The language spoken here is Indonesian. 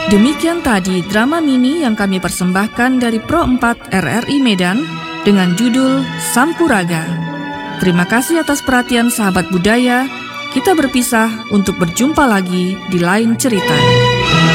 Demikian tadi drama mini yang kami persembahkan dari Pro 4 RRI Medan dengan judul Sampuraga. Terima kasih atas perhatian sahabat budaya. Kita berpisah untuk berjumpa lagi di lain cerita.